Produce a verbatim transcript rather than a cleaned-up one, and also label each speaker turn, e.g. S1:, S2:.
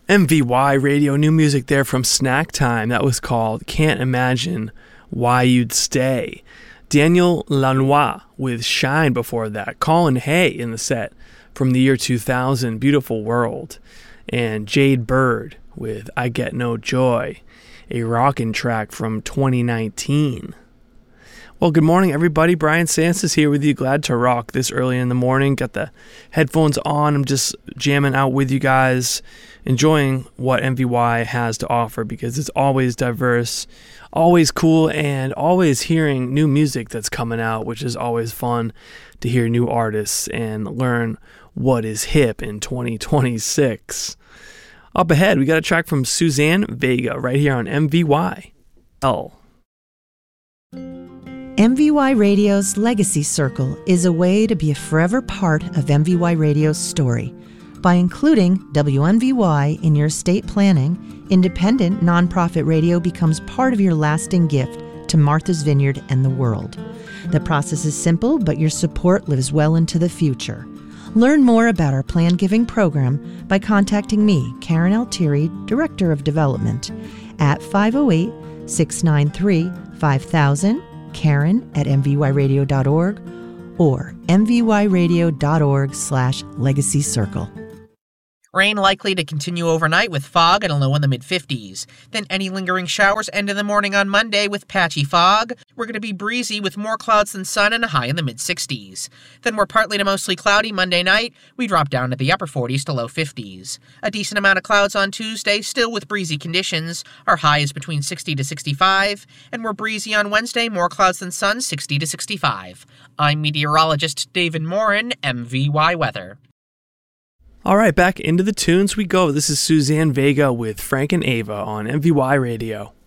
S1: M V Y Radio, new music there from Snack Time. That was called Can't Imagine Why You'd Stay. Daniel Lanois with Shine before that. Colin Hay in the set from the year two thousand, Beautiful World. And Jade Bird with I Get No Joy, a rockin' track from twenty nineteen. Well, good morning, everybody. Brian Sands here with you. Glad to rock this early in the morning. Got the headphones on. I'm just jamming out with you guys, enjoying what M V Y has to offer because it's always diverse, always cool, and always hearing new music that's coming out, which is always fun to hear new artists and learn what is hip in twenty twenty-six. Up ahead, we got a track from Suzanne Vega right here on M V Y L.
S2: M V Y Radio's Legacy Circle is a way to be a forever part of M V Y Radio's story. By including W M V Y in your estate planning, independent nonprofit radio becomes part of your lasting gift to Martha's Vineyard and the world. The process is simple, but your support lives well into the future. Learn more about our plan giving program by contacting me, Karen Altieri, Director of Development, at five oh eight, six nine three, five thousand, Karen at m v y radio dot org or m v y radio dot org slash legacy circle.
S3: Rain likely to continue overnight with fog and a low in the mid-fifties. Then any lingering showers end in the morning on Monday with patchy fog. We're going to be breezy with more clouds than sun and a high in the mid-sixties. Then we're partly to mostly cloudy Monday night. We drop down to the upper forties to low fifties. A decent amount of clouds on Tuesday, still with breezy conditions. Our high is between sixty to sixty-five. And we're breezy on Wednesday, more clouds than sun, sixty to sixty-five. I'm meteorologist David Morin, M V Y Weather.
S1: All right, back into the tunes we go. This is Suzanne Vega with Frank and Ava on M V Y Radio.